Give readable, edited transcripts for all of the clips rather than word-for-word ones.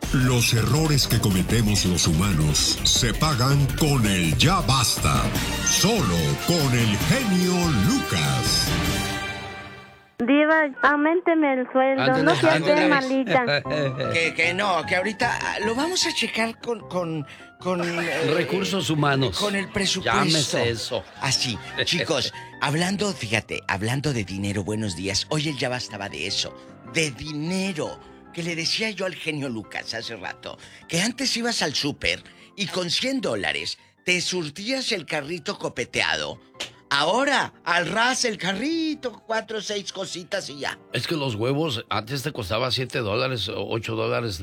Los errores que cometemos los humanos se pagan con el ya basta. Solo con el genio Lucas. Diva, auménteme el sueldo, Ándale, no sea ándale. usted malita. Que no, que ahorita lo vamos a checar con recursos humanos. Con el presupuesto. Llámese eso. Así, chicos, hablando de dinero, buenos días. Hoy el ya bastaba de eso, de dinero. Que le decía yo al genio Lucas hace rato, que antes ibas al súper y con $100 te surtías el carrito copeteado. Ahora, al ras el carrito, 4 o 6 cositas y ya. Es que los huevos antes te costaba $7 o $8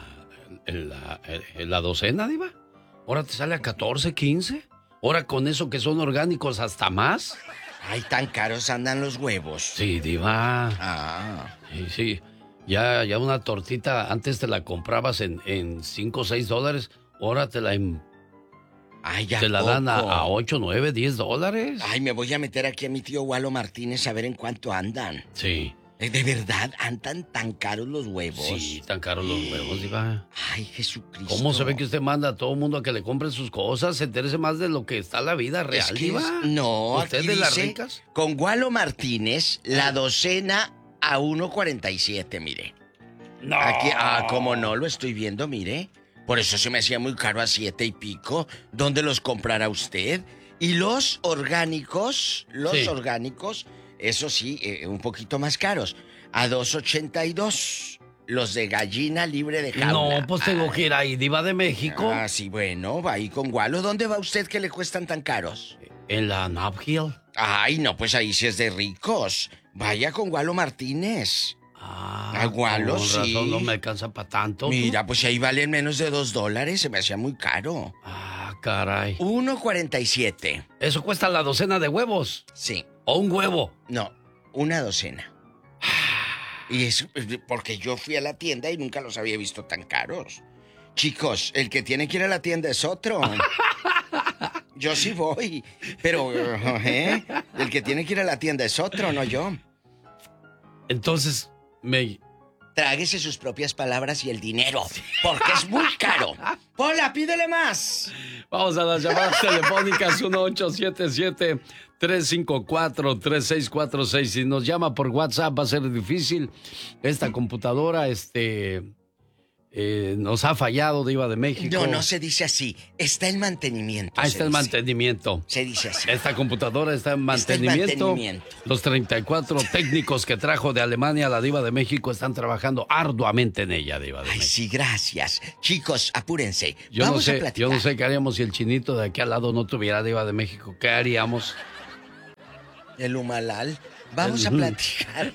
la docena, Diva. Ahora te sale a 14, 15. Ahora con eso que son orgánicos hasta más. Ay, tan caros andan los huevos. Sí, Diva. Ah. Sí. Ya una tortita antes te la comprabas en 5 o 6 dólares. Ahora te la Ay, ya te la poco. dan a 8, 9, 10 dólares. Ay, me voy a meter aquí a mi tío Walo Martínez a ver en cuánto andan. Sí. ¿De verdad andan tan caros los huevos? Sí, tan caros los huevos, Diva. Ay, Jesucristo. ¿Cómo se ve que usted manda a todo el mundo a que le compren sus cosas? Se interese más de lo que está la vida real, Es que Diva. no, ¿Usted aquí de las dice, ricas? con Walo Martínez, la docena a 1.47, mire. No. Aquí, como no, lo estoy viendo, mire. Por eso se me hacía muy caro a 7 y pico. ¿Dónde los comprará usted? Y los orgánicos, eso sí, un poquito más caros. A 2.82. Los de gallina libre de jaula. No, pues tengo que ir ahí, Diva de México. Ah, sí, bueno, va ahí con Walo. ¿Dónde va usted que le cuestan tan caros? En la Nob Hill. Ay, no, pues ahí sí es de ricos. Vaya con Walo Martínez. Ah, Walo, con sí. razón, no me alcanza para tanto. Mira, pues ahí valen menos de $2. Se me hacía muy caro. Ah, caray. 1.47. Eso cuesta la docena de huevos. Sí. O un huevo. No, una docena. Y es porque yo fui a la tienda y nunca los había visto tan caros. Chicos, el que tiene que ir a la tienda es otro. Yo sí voy, pero el que tiene que ir a la tienda es otro, no yo. Entonces, Tráguese sus propias palabras y el dinero, porque es muy caro. Pola, pídele más. Vamos a las llamadas telefónicas 1877-354-3646. Si nos llama por WhatsApp va a ser difícil. Esta computadora, nos ha fallado, Diva de México. No se dice así. Está en mantenimiento. Está en mantenimiento. Se dice así. Esta computadora está en mantenimiento. Los 34 técnicos que trajo de Alemania la Diva de México están trabajando arduamente en ella, Diva de México. Sí, gracias. Chicos, apúrense. Yo Vamos a platicar. no sé qué haríamos si el chinito de aquí al lado no tuviera Diva de México. ¿Qué haríamos? El Humalal. Vamos a platicar.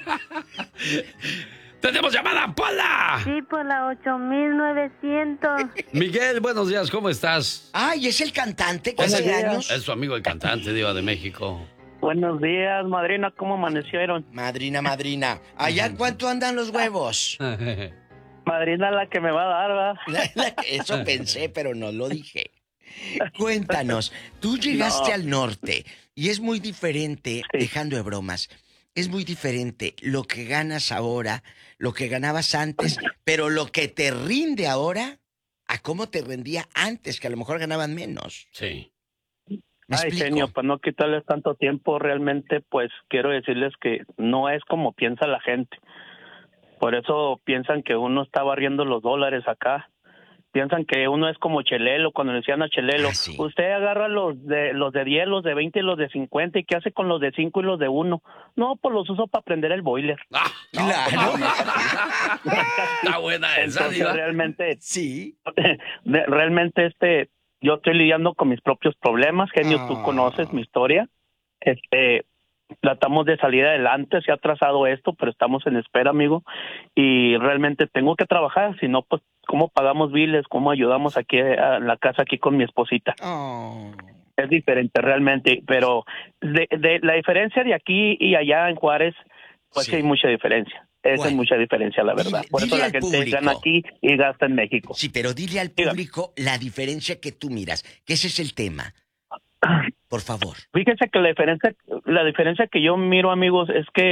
¡Tenemos llamada, Pola! Sí, por la 8900. Miguel, buenos días, ¿cómo estás? Ay, ¿es el cantante que hace años? Es su amigo el cantante, Diva de México. Buenos días, madrina, ¿cómo amanecieron? Madrina. ¿Allá cuánto andan los huevos? Madrina la que me va a dar, ¿verdad? Eso pensé, pero no lo dije. Cuéntanos, tú llegaste al norte y es muy diferente, dejando de bromas, es muy diferente lo que ganas ahora, lo que ganabas antes, pero lo que te rinde ahora a cómo te rendía antes, que a lo mejor ganaban menos. Sí. Ay, genio, para no quitarles tanto tiempo, realmente, pues, quiero decirles que no es como piensa la gente. Por eso piensan que uno está barriendo los dólares acá. Piensan que uno es como Chelelo, cuando le decían a Chelelo, sí. Usted agarra los de 10, los de 20 y los de 50, ¿y qué hace con los de 5 y los de 1? No, pues los uso para prender el boiler. Claro. Está buena esa, Entonces, Diva. realmente, Sí. realmente yo estoy lidiando con mis propios problemas, genio, tú conoces mi historia. Tratamos de salir adelante, se ha trazado esto, pero estamos en espera, amigo, y realmente tengo que trabajar, si no, pues, ¿cómo pagamos biles? ¿Cómo ayudamos aquí a la casa aquí con mi esposita? Es diferente realmente, pero de la diferencia de aquí y allá en Juárez, pues sí hay mucha diferencia. Esa es mucha diferencia, la verdad. Por eso la gente gana aquí y gasta en México. Sí, pero dile al público la diferencia que tú miras, que ese es el tema. Por favor. Fíjense que la diferencia que yo miro, amigos, es que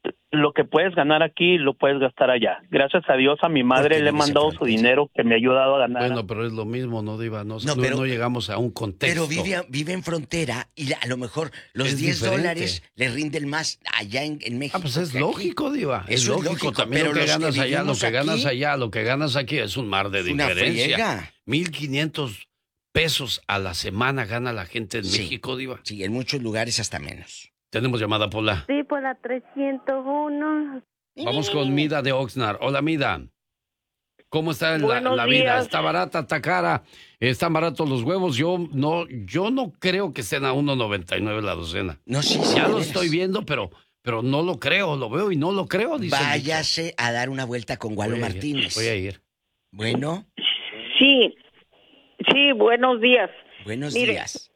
lo que puedes ganar aquí lo puedes gastar allá. Gracias a Dios a mi madre le he mandado su dinero que me ha ayudado a ganar. Bueno, pero es lo mismo, ¿no, Diva? No llegamos a un contexto. Pero vive en frontera y a lo mejor los $10 le rinden más allá en México. Pues es lógico, Diva. Es lógico. También lo que ganas allá, lo que ganas allá, lo que ganas aquí es un mar de diferencia. 1,500 pesos a la semana gana la gente en México, Diva. Sí, en muchos lugares hasta menos. Tenemos llamada, Pola. Sí, por la 301. Vamos con Mida de Oxnard. Hola, Mida. ¿Cómo está la vida? ¿Está barata, está cara? ¿Están baratos los huevos? Yo no creo que estén a $1.99 la docena. No, sí, ya lo estoy viendo, pero no lo creo. Lo veo y no lo creo, dice. Váyase a dar una vuelta con Gualo Martínez. Voy a ir. Bueno. Sí, buenos días. Buenos días.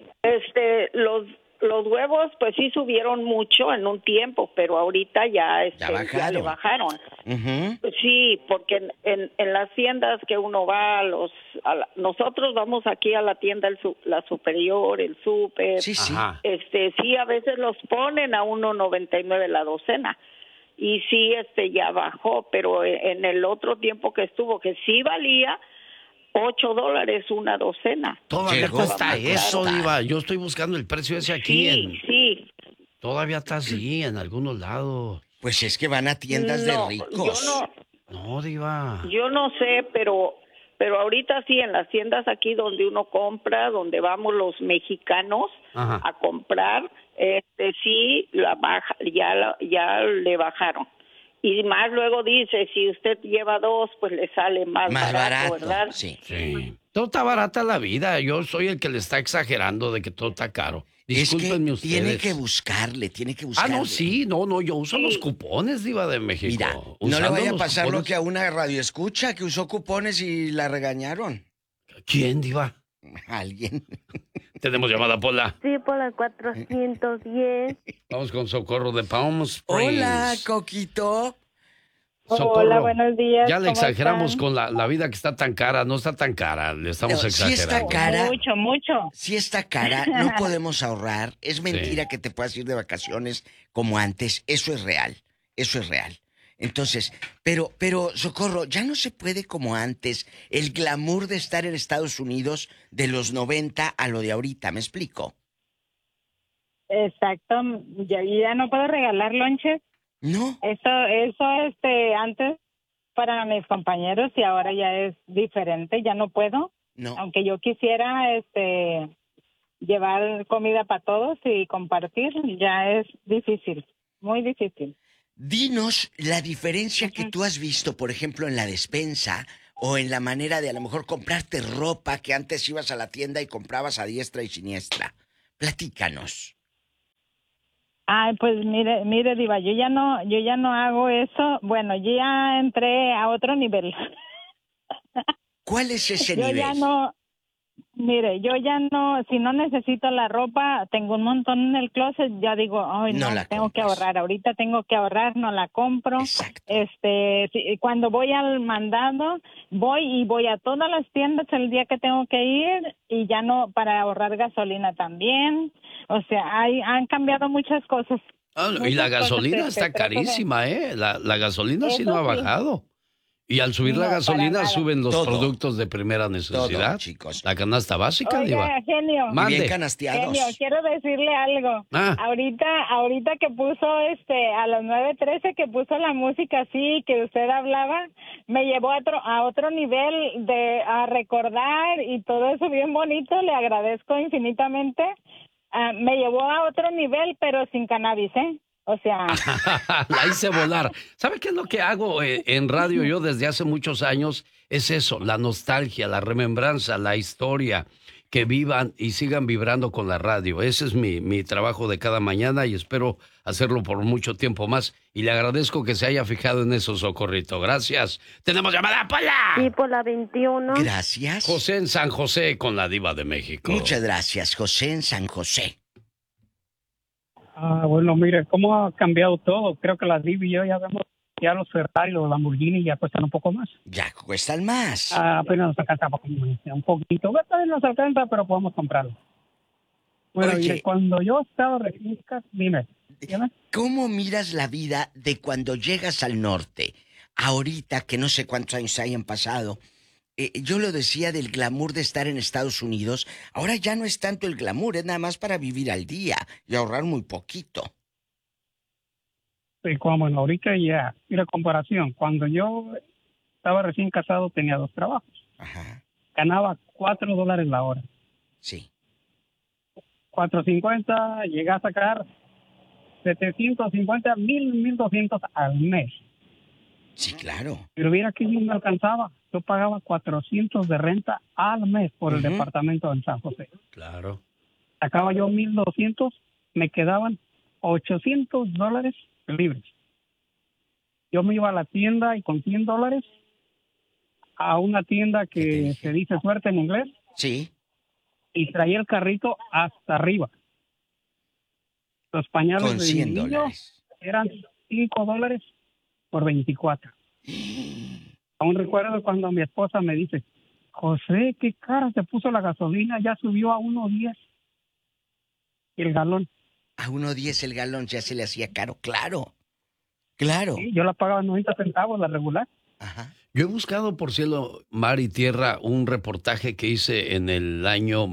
Los huevos, pues sí subieron mucho en un tiempo, pero ahorita ya le bajaron. Uh-huh. Sí, porque en las tiendas que uno va, nosotros vamos aquí a la tienda, la Superior, el Súper. Sí, sí. Sí, a veces los ponen a $1.99 la docena. Y sí, ya bajó, pero en el otro tiempo que estuvo, que sí valía $8 una docena. Todavía cuesta eso, Diva. Yo estoy buscando el precio ese aquí. Sí. Todavía está así en algunos lados. Pues es que van a tiendas de ricos. No, Diva. Yo no sé, pero ahorita sí, en las tiendas aquí donde uno compra, donde vamos los mexicanos a comprar, sí, ya le bajaron. Y más luego dice, si usted lleva 2, pues le sale más barato, ¿verdad? Sí. Todo está barata la vida. Yo soy el que le está exagerando de que todo está caro. Discúlpenme ustedes. Tiene que buscarle. No, sí, yo uso los cupones, Diva de México. Mira, no le vaya a pasar lo que a una radioescucha que usó cupones y la regañaron. ¿Quién, Diva? Alguien. Tenemos llamada, Pola. Sí, por la 410. Vamos con Socorro de Palm Springs. Hola, Coquito. Socorro. Hola, buenos días. Ya le exageramos con la vida que está tan cara. No está tan cara, le estamos exagerando. Sí está cara. Mucho. Sí está cara, no podemos ahorrar. Es mentira que te puedas ir de vacaciones como antes. Eso es real. Entonces, pero Socorro, ya no se puede como antes el glamour de estar en Estados Unidos de los 90 a lo de ahorita, ¿me explico? Exacto, ya no puedo regalar lonches. No. Eso antes para mis compañeros y ahora ya es diferente, ya no puedo. No. Aunque yo quisiera llevar comida para todos y compartir, ya es difícil, muy difícil. Dinos la diferencia que tú has visto, por ejemplo, en la despensa o en la manera de a lo mejor comprarte ropa que antes ibas a la tienda y comprabas a diestra y siniestra. Platícanos. Ay, pues mire, Diva, yo ya no hago eso. Bueno, yo ya entré a otro nivel. ¿Cuál es ese nivel? Yo ya no, si no necesito la ropa, tengo un montón en el closet, ya digo, ay, no tengo que ahorrar, ahorita tengo que ahorrar, no la compro. Exacto. Cuando voy al mandado, voy a todas las tiendas el día que tengo que ir y ya no, para ahorrar gasolina también. O sea, han cambiado muchas cosas. Y la gasolina está carísima, ¿eh? La gasolina sí no ha bajado. Y al subir la gasolina suben los productos de primera necesidad. Todo, chicos. La canasta básica, Diva. Genio. Mande. Bien canasteados. Genio, quiero decirle algo. Ahorita que puso a las 9:13 que puso la música así que usted hablaba, me llevó a otro nivel a recordar y todo eso bien bonito. Le agradezco infinitamente. Me llevó a otro nivel, pero sin cannabis, ¿eh? O sea... La hice volar. ¿Sabe qué es lo que hago en radio yo desde hace muchos años? Es eso, la nostalgia, la remembranza, la historia, que vivan y sigan vibrando con la radio. Ese es mi trabajo de cada mañana y espero hacerlo por mucho tiempo más. Y le agradezco que se haya fijado en eso, Socorrito. Gracias. ¡Tenemos llamada, Pola! Sí, por la 21. Gracias. José en San José con la Diva de México. Muchas gracias, José en San José. Bueno, mire, cómo ha cambiado todo. Creo que las Diva y yo ya vemos, ya los Ferrari, los Lamborghini ya cuestan un poco más. Ya cuestan más. Apenas nos alcanza un poquito. Todavía nos alcanza, pero podemos comprarlo. Bueno, y cuando yo estaba recién, dime. ¿Cómo miras la vida de cuando llegas al norte? Ahorita, que no sé cuántos años hayan pasado, yo lo decía del glamour de estar en Estados Unidos. Ahora ya no es tanto el glamour, es nada más para vivir al día y ahorrar muy poquito. Sí, como en ahorita ya. Mira, comparación. Cuando yo estaba recién casado tenía 2 trabajos. Ajá. Ganaba $4 la hora. Sí. 4.50, llegué a sacar 750, 1,200 al mes. Sí, claro. Pero mira que no me alcanzaba. Yo pagaba 400 de renta al mes por el departamento en San José. Claro. Sacaba yo 1,200, me quedaban $800 libres. Yo me iba a la tienda y con $100 a una tienda que se dice Suerte en inglés. Sí. Y traía el carrito hasta arriba. Los pañales con de mi niño eran $5 por 24. Aún recuerdo cuando mi esposa me dice, José, qué cara se puso la gasolina, ya subió a 1.10 el galón. A 1.10 el galón ya se le hacía caro, claro. Claro. Sí, yo la pagaba 90 centavos, la regular. Ajá. Yo he buscado por cielo, mar y tierra un reportaje que hice en el año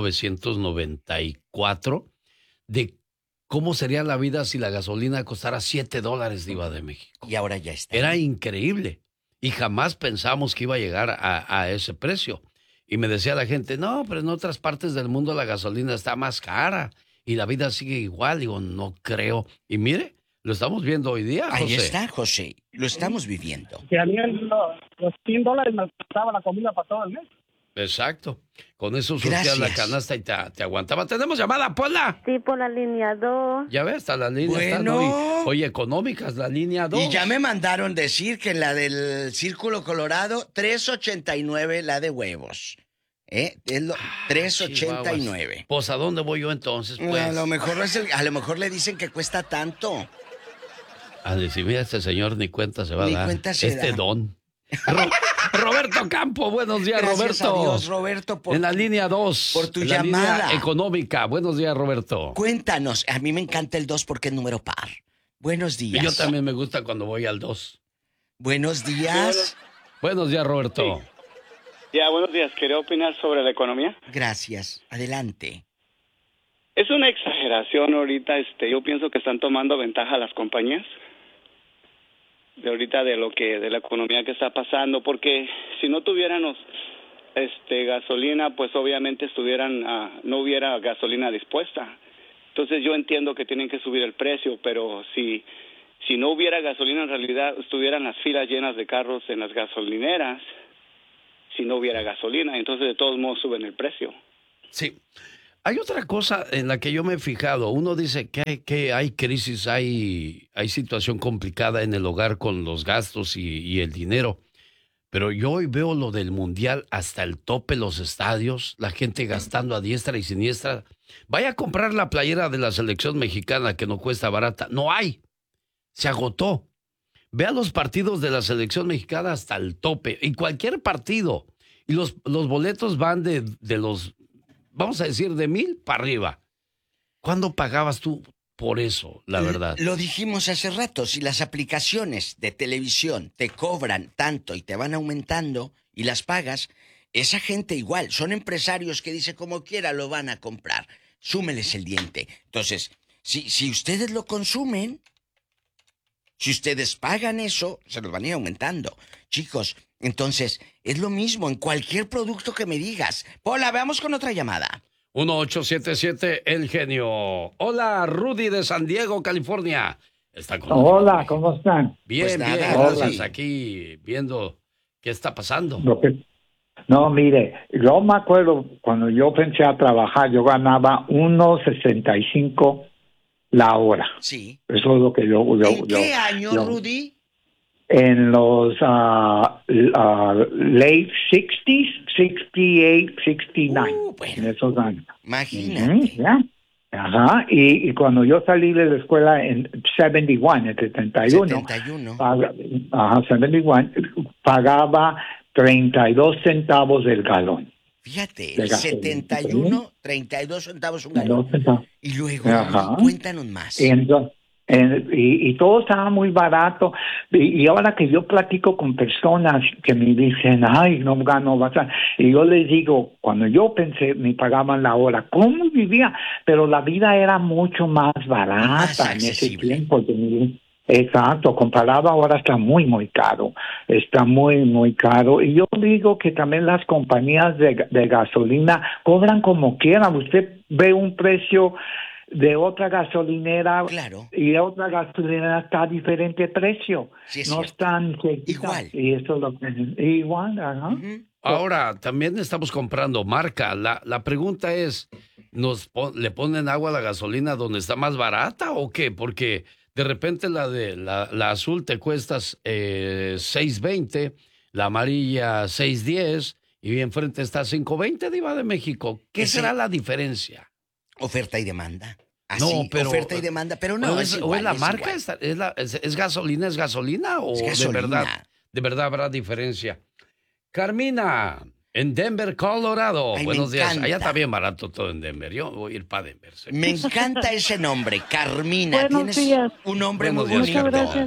1994 de cómo sería la vida si la gasolina costara $7, Diva de México. Y ahora ya está. Era increíble. Y jamás pensamos que iba a llegar a ese precio. Y me decía la gente, no, pero en otras partes del mundo la gasolina está más cara y la vida sigue igual. Digo, no creo. Y mire, lo estamos viendo hoy día, José. Ahí está, José. Lo estamos viviendo. Que a mí los $100 me alcanzaba la comida para todo el mes. Exacto. Con eso surtías la canasta y te aguantaba. ¿Tenemos llamada, Pola? Sí, por la línea 2. Ya ves, está la línea. Bueno. Está hoy económicas, la línea 2. Y ya me mandaron decir que en la del Círculo Colorado, 3.89 la de huevos. Es lo 3.89. Pues, ¿a dónde voy yo entonces, pues? A lo mejor a lo mejor le dicen que cuesta tanto. A decir, mira, este señor ni cuenta se va a dar. Cuenta se este da. don. Roberto Campo, buenos días, Gracias Roberto. A Dios, Roberto, en la línea 2. Por tu en llamada. La línea económica. Buenos días, Roberto. Cuéntanos. A mí me encanta el 2 porque es número par. Buenos días. Y yo también me gusta cuando voy al 2. Buenos días. Buenos días, Roberto. Sí. Ya, buenos días. Quería opinar sobre la economía. Gracias. Adelante. Es una exageración ahorita. Yo pienso que están tomando ventaja las compañías de ahorita de la economía que está pasando, porque si no tuviéramos gasolina, pues obviamente no hubiera gasolina dispuesta. Entonces yo entiendo que tienen que subir el precio, pero si no hubiera gasolina, en realidad estuvieran las filas llenas de carros en las gasolineras, si no hubiera gasolina, entonces de todos modos suben el precio. Sí. Hay otra cosa en la que yo me he fijado. Uno dice que hay crisis, hay situación complicada en el hogar con los gastos y el dinero. Pero yo hoy veo lo del mundial hasta el tope, los estadios, la gente gastando a diestra y siniestra. Vaya a comprar la playera de la selección mexicana que no cuesta barata. No hay. Se agotó. Vea los partidos de la selección mexicana hasta el tope. Y cualquier partido. Y los boletos van de los... Vamos a decir, de 1,000 para arriba. ¿Cuándo pagabas tú por eso, la verdad? Lo dijimos hace rato, si las aplicaciones de televisión te cobran tanto y te van aumentando y las pagas, esa gente igual, son empresarios que dicen como quiera lo van a comprar. Súmeles el diente. Entonces, si ustedes lo consumen, si ustedes pagan eso, se los van a ir aumentando. Chicos, entonces, es lo mismo en cualquier producto que me digas. Pola, veamos con otra llamada. 1877 El Genio. Hola, Rudy de San Diego, California. Está con Hola, ¿cómo están? Bien, pues nada, bien, gracias. Rudy. Aquí viendo qué está pasando. No, mire, yo me acuerdo cuando yo pensé a trabajar, yo ganaba 1.65 la hora. Sí. Eso es lo que yo ¿En qué año, Rudy? En los late 60s, 68, 69, bueno. en esos años. Imagínate. ¿Ya? Ajá, y cuando yo salí de la escuela en 71, en 71, 71, pagaba 32 centavos el galón. Fíjate, el 71, 32 centavos un galón. Y luego, cuéntanos más. Y todo estaba muy barato. Y ahora que yo platico con personas que me dicen, ay, no gano bastante, y yo les digo, cuando yo pensé, me pagaban la hora, ¿cómo vivía? Pero la vida era mucho más barata en ese tiempo. Exacto, comparado ahora está muy, muy caro. Está muy, muy caro. Y yo digo que también las compañías de gasolina cobran como quieran. Usted ve un precio de otra gasolinera, claro, y otra gasolinera está a diferente precio. Sí, es no cierto. están igual. Y eso es lo que igual, ajá. Uh-huh. Ahora, también estamos comprando marca. La pregunta es, ¿le ponen agua a la gasolina donde está más barata o qué? Porque de repente la azul te cuesta $6.20, la amarilla $6.10 y enfrente está $5.20, Diva de México. ¿Qué será la diferencia? Oferta y demanda. Así, No, pero oferta y demanda, pero no, es igual, ¿o es la es marca? igual. ¿Es gasolina o es gasolina? De verdad habrá diferencia? Carmina, en Denver, Colorado. Ay, buenos días. encanta. Allá está bien barato todo en Denver. Yo voy a ir para Denver. ¿Sí? Me encanta ese nombre, Carmina. Buenos Tienes días. un nombre Buenos muy días, bonito. Muchas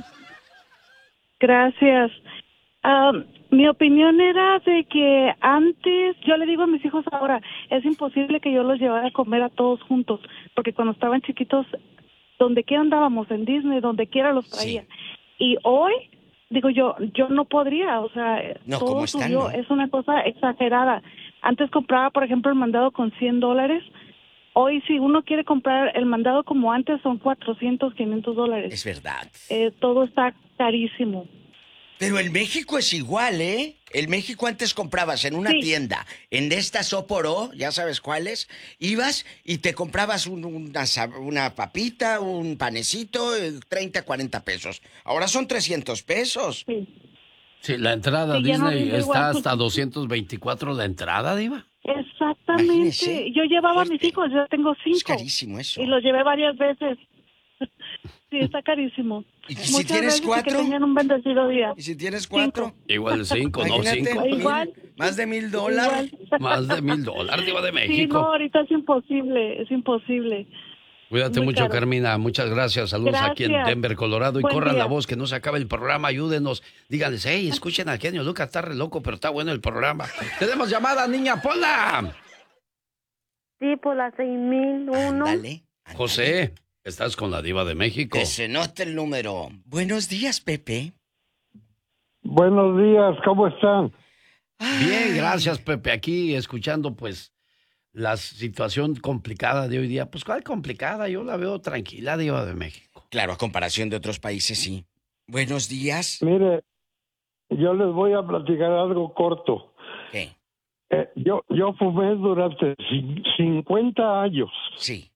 gracias. Mi opinión era de que antes, yo le digo a mis hijos ahora, es imposible que yo los llevara a comer a todos juntos, porque cuando estaban chiquitos, donde quiera andábamos, en Disney, donde quiera los traía. Sí. Y hoy, digo yo no podría, o sea, no, todo ¿cómo están, subió, no? Es una cosa exagerada. Antes compraba, por ejemplo, el mandado con $100. Hoy, si uno quiere comprar el mandado como antes, son $400, $500. Es verdad. Todo está carísimo. Pero en México es igual, ¿eh? En México antes comprabas en una tienda, en estas Oporó, ya sabes cuáles, ibas y te comprabas una papita, un panecito, 30, 40 pesos. Ahora son 300 pesos. Sí, la entrada a Disney está hasta 224 la entrada, Diva. Exactamente. Imagínese. Yo llevaba a mis hijos, yo tengo 5. Es carísimo eso. Y los llevé varias veces. Sí, está carísimo. ¿Y si tienes 4? Que tengan un bendecido día. ¿Y si tienes 4? 5. Igual 5, no 5. Igual. Más de $1,000. Más de $1,000, Diva de México. Sí, no, ahorita es imposible. Cuídate mucho, caro. Carmina. Muchas gracias. Saludos aquí en Denver, Colorado. Y corran la voz, que no se acabe el programa. Ayúdenos. Díganles, hey, escuchen al genio Lucas, está re loco, pero está bueno el programa. Tenemos llamada, niña Pola. Sí, por la 6001. Dale. José, estás con la Diva de México. Que se note el número. Buenos días, Pepe. Buenos días, ¿cómo están? Bien, gracias, Pepe. Aquí escuchando, pues, la situación complicada de hoy día. Pues, ¿cuál complicada? Yo la veo tranquila, Diva de México. Claro, a comparación de otros países, sí. Buenos días. Mire, yo les voy a platicar algo corto. ¿Qué? Yo fumé durante 50 años. Sí.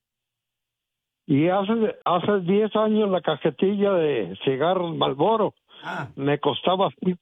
Y hace 10 años la cajetilla de cigarros Marlboro me costaba $5.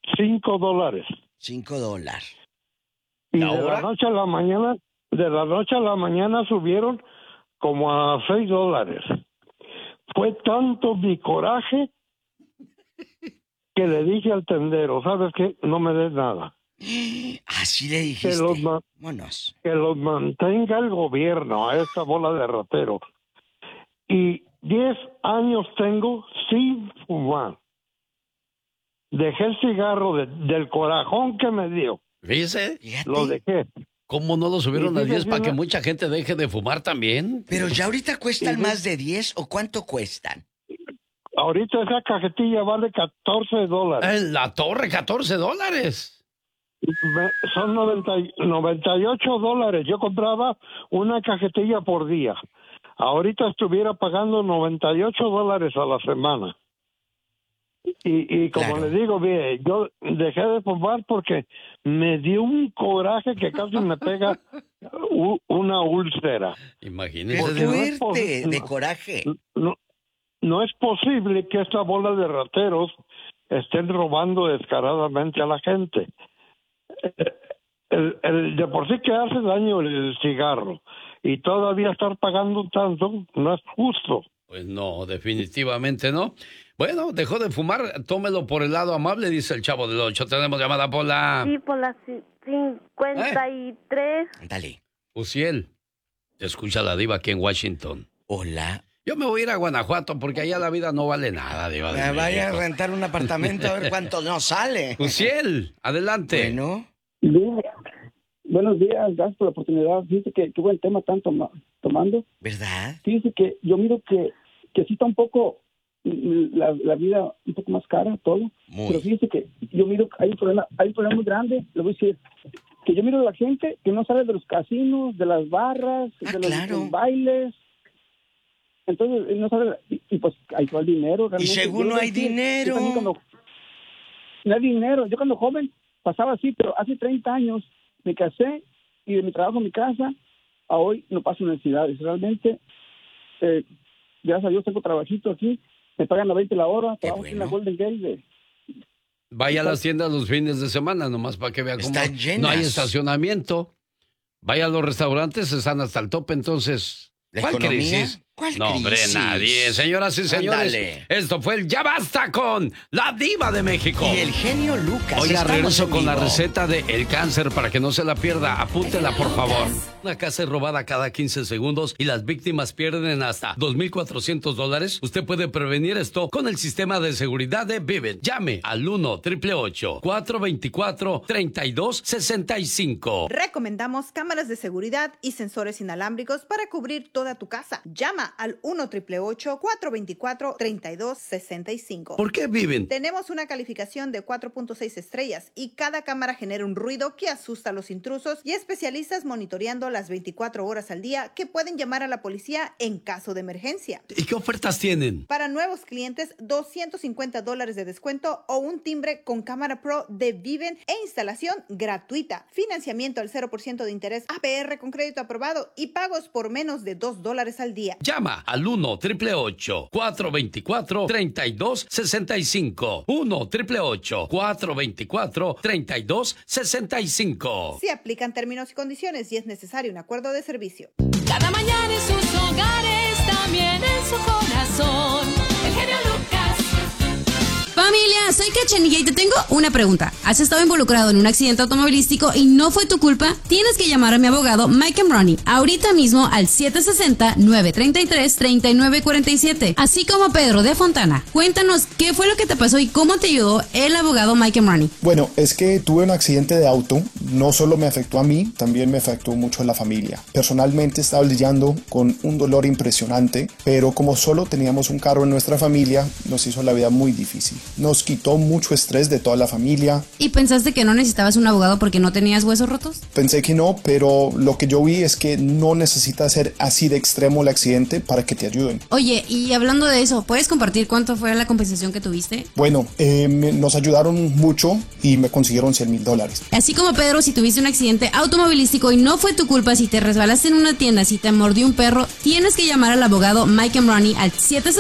$5. Y de la noche a la mañana subieron como a $6. Fue tanto mi coraje que le dije al tendero, ¿sabes qué? No me des nada. Así le dijiste. Que los mantenga el gobierno a esta bola de rateros. Y 10 años tengo sin fumar. Dejé el cigarro del corajón que me dio. ¿Fíjese? Lo dejé. ¿Cómo no lo subieron a 10 para que mucha gente deje de fumar también? Pero ya ahorita cuestan más de 10, ¿o cuánto cuestan? Ahorita esa cajetilla vale $14. En la torre, $14. Son $98. Yo compraba una cajetilla por día. Ahorita estuviera pagando $98 a la semana. Y como le digo, bien, yo dejé de fumar porque me dio un coraje que casi me pega una úlcera. Imagínese. ¡Qué fuerte de coraje! No es posible que esta bola de rateros estén robando descaradamente a la gente. De por sí que hace daño el cigarro y todavía estar pagando tanto no es justo. Pues no, definitivamente no. Bueno, dejó de fumar, tómelo por el lado amable, dice el Chavo del 8. Tenemos llamada por la... Sí, por la 53. Dale. Uciel, te escucha la Diva aquí en Washington. Hola, Yo me voy a ir a Guanajuato porque allá la vida no vale nada, Diva de México. Vaya a rentar un apartamento a ver cuánto nos sale. Uciel, adelante. Bueno. Buenos días, gracias por la oportunidad. Fíjese que qué buen tema están tomando. ¿Verdad? Fíjese que yo miro que sí está un poco la vida un poco más cara, todo. Pero fíjese que yo miro que hay un problema muy grande, le voy a decir, que yo miro a la gente que no sabe de los casinos, de las barras, de los bailes. Entonces, no sabe, y pues hay todo el dinero. Realmente. Y según no hay dinero. No hay dinero. Yo cuando joven pasaba así, pero hace 30 años me casé y de mi trabajo en mi casa a hoy no paso necesidades. Realmente, gracias a Dios tengo trabajito aquí, me pagan a 20 la hora, trabajo en la Golden Gate. Vaya a las tiendas los fines de semana, nomás para que vea cómo no hay estacionamiento. Vaya a los restaurantes, están hasta el tope, entonces... ¿Cuál crisis? No, hombre, nadie. Señoras y señores, esto fue el Ya Basta con la Diva de México. Y el genio Lucas. Oiga, regreso con la receta de el cáncer para que no se la pierda. Apúntela, por favor. Una casa es robada cada 15 segundos y las víctimas pierden hasta $2,400. Usted puede prevenir esto con el sistema de seguridad de Vivint. Llame al 1-888-424-3265. Recomendamos cámaras de seguridad y sensores inalámbricos para cubrir toda tu casa. Llama al 1-888-424-3265. ¿Por qué Vivint? Tenemos una calificación de 4.6 estrellas y cada cámara genera un ruido que asusta a los intrusos y especialistas monitoreando las 24 horas al día que pueden llamar a la policía en caso de emergencia. ¿Y qué ofertas tienen? Para nuevos clientes, $250 de descuento o un timbre con cámara pro de Vivint e instalación gratuita. Financiamiento al 0% de interés APR con crédito aprobado y pagos por menos de $2 al día. Llama al 1-888-424-3265. 1-888-424-3265. Se aplican términos y condiciones y es necesario un acuerdo de servicio. Cada mañana en sus hogares, también en su corazón. El genio Lucas. Familia, soy Cachanilla y te tengo una pregunta. ¿Has estado involucrado en un accidente automovilístico y no fue tu culpa? Tienes que llamar a mi abogado Mike Ronnie ahorita mismo al 760-933-3947, así como Pedro de Fontana. Cuéntanos qué fue lo que te pasó y cómo te ayudó el abogado Mike Ronnie. Bueno, es que tuve un accidente de auto. No solo me afectó a mí, también me afectó mucho a la familia. Personalmente estaba lidiando con un dolor impresionante, pero como solo teníamos un carro en nuestra familia, nos hizo la vida muy difícil. Nos quitó mucho estrés de toda la familia. ¿Y pensaste que no necesitabas un abogado porque no tenías huesos rotos? Pensé que no, pero lo que yo vi es que no necesita ser así de extremo el accidente para que te ayuden. Oye, y hablando de eso, ¿puedes compartir cuánto fue la compensación que tuviste? Bueno, nos ayudaron mucho y me consiguieron $100,000. Así como Pedro, si tuviste un accidente automovilístico y no fue tu culpa, si te resbalaste en una tienda, si te mordió un perro, tienes que llamar al abogado Mike Ronnie al 760